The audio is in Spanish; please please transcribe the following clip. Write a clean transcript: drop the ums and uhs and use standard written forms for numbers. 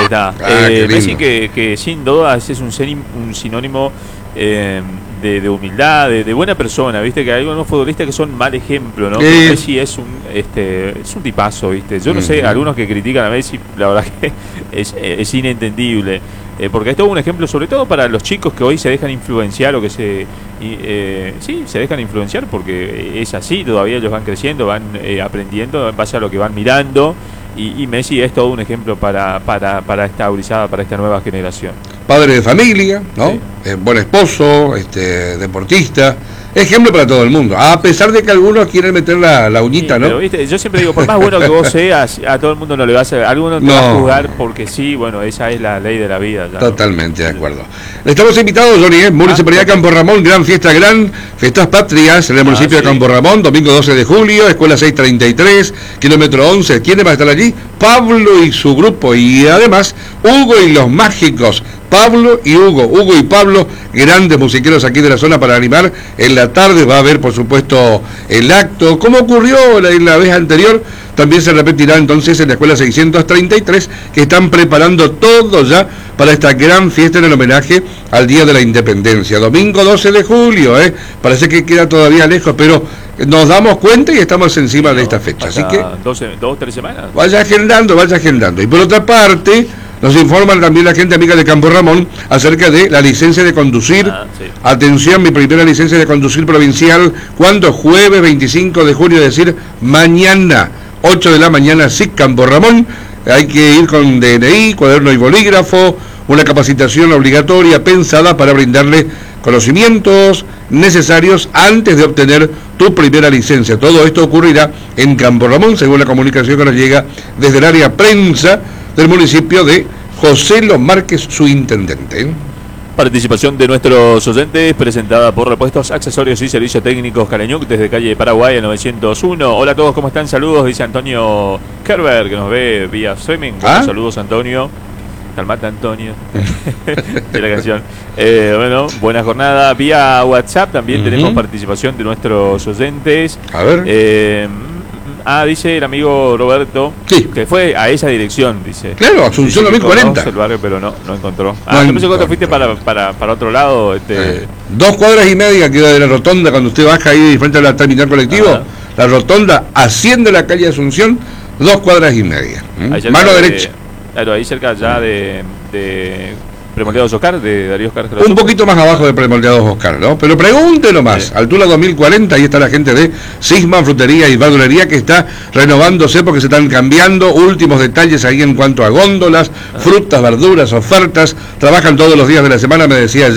está. Messi que sin dudas es un sinónimo de humildad, de buena persona, viste que hay algunos futbolistas que son mal ejemplo, ¿no? Messi es un tipazo, viste. Yo no sé, algunos que critican a Messi, la verdad que es inentendible, porque es todo un ejemplo, sobre todo para los chicos que hoy se dejan influenciar o que se dejan influenciar, porque es así, todavía ellos van creciendo, van aprendiendo en base a lo que van mirando. Y Messi es todo un ejemplo para esta gurizada, para esta nueva generación. Padre de familia, ¿no? Sí. Buen esposo, deportista, ejemplo para todo el mundo, a pesar de que algunos quieren meter la uñita, sí, ¿no? Pero, ¿viste? Yo siempre digo, por más bueno que vos seas, a todo el mundo no le vas a... Algunos te va a juzgar porque sí, bueno, esa es la ley de la vida. Ya, totalmente, ¿no? De acuerdo. Le estamos invitados, Johnny, Municipalidad de Campo Ramón, gran Fiestas Patrias en el municipio de Campo Ramón, domingo 12 de julio, escuela 633, kilómetro 11. ¿Quiénes van a estar allí? Pablo y su grupo, y además Hugo y los Mágicos. Pablo y Hugo y Pablo, grandes musiqueros aquí de la zona para animar. En la tarde va a haber, por supuesto, el acto. Como ocurrió la vez anterior, también se repetirá entonces en la escuela 633, que están preparando todo ya para esta gran fiesta en el homenaje al Día de la Independencia. Domingo 12 de julio, parece que queda todavía lejos, pero nos damos cuenta y estamos encima de esta fecha. Así que 2 o 3 semanas. Vaya agendando. Y por otra parte, nos informan también la gente amiga de Campo Ramón acerca de la licencia de conducir. Sí. Atención, mi primera licencia de conducir provincial, ¿cuándo? Jueves 25 de julio, es decir, mañana, 8 de la mañana, SIC Campo Ramón. Hay que ir con DNI, cuaderno y bolígrafo, una capacitación obligatoria pensada para brindarle conocimientos necesarios antes de obtener tu primera licencia. Todo esto ocurrirá en Campo Ramón, según la comunicación que nos llega desde el área prensa del municipio de José Los Márquez, su intendente. Participación de nuestros oyentes presentada por Repuestos, Accesorios y Servicios Técnicos Caleñuc desde calle Paraguay 901. Hola a todos, ¿cómo están? Saludos, dice Antonio Kerber, que nos ve vía streaming. Saludos, Antonio. Calmate, Antonio. De la canción. Bueno, buena jornada. Vía WhatsApp también tenemos participación de nuestros oyentes. A ver. Dice el amigo Roberto, que fue a esa dirección, dice. Claro, Asunción 2040. El barrio, pero no encontró. Yo pensé que te fuiste para otro lado. 2 cuadras y media queda de la rotonda cuando usted baja ahí frente a la terminal colectivo. La rotonda asciende la calle Asunción, 2 cuadras y media. Mano derecha. Claro, ahí cerca ya de Premoldeados Oscar, de Darío Oscar. Un poquito más abajo de Premoldeados Oscar, ¿no? Pero pregúntelo más. Altura 2040, ahí está la gente de Sisman Frutería y Verdulería, que está renovándose porque se están cambiando últimos detalles ahí en cuanto a góndolas, frutas, verduras, ofertas. Trabajan todos los días de la semana, me decía